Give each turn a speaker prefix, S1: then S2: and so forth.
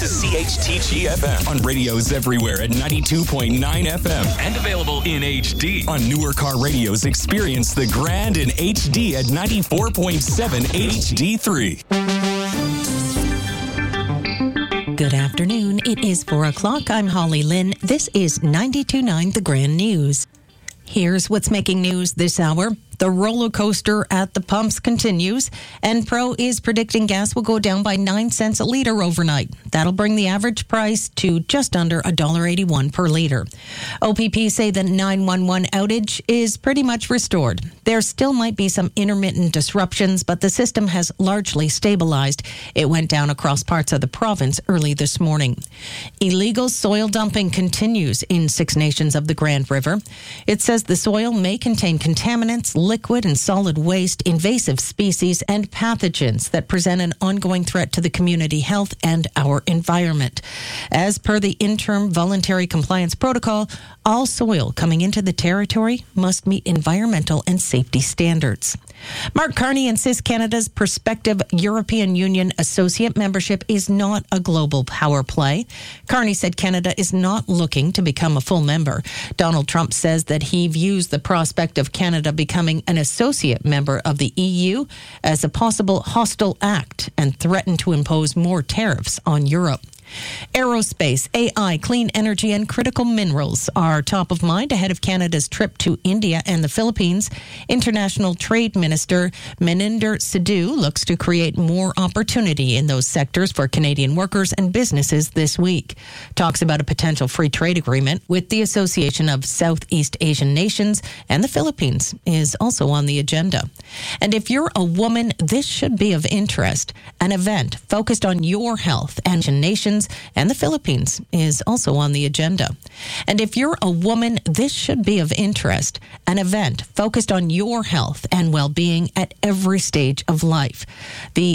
S1: to CHTG FM on radios everywhere at 92.9 FM and available in HD. On newer car radios, experience the grand in HD at 94.7 HD3.
S2: Good afternoon. It is 4 o'clock. I'm Holly Lynn. This is 92.9 The Grand News. Here's what's making news this hour. The roller coaster at the pumps continues, and Pro is predicting gas will go down by 9 cents a litre overnight. That'll bring the average price to just under $1.81 per litre. OPP say the 911 outage is pretty much restored. There still might be some intermittent disruptions, but the system has largely stabilized. It went down across parts of the province early this morning. Illegal soil dumping continues in 6 nations of the Grand River. It says the soil may contain contaminants, liquid and solid waste, invasive species, and pathogens that present an ongoing threat to the community health and our environment. As per the interim voluntary compliance protocol, all soil coming into the territory must meet environmental and safety standards. Mark Carney insists Canada's prospective European Union associate membership is not a global power play. Carney said Canada is not looking to become a full member. Donald Trump says that he views the prospect of Canada becoming an associate member of the EU as a possible hostile act and threatened to impose more tariffs on Europe. Aerospace, AI, clean energy, and critical minerals are top of mind ahead of Canada's trip to India and the Philippines. International Trade Minister Meninder Sidhu looks to create more opportunity in those sectors for Canadian workers and businesses this week. Talks about a potential free trade agreement with the Association of Southeast Asian Nations and the Philippines is also on the agenda. And if you're a woman, this should be of interest. An event focused on your health and nations and the Philippines is also on the agenda. And if you're a woman, this should be of interest. An event focused on your health and well-being at every stage of life. The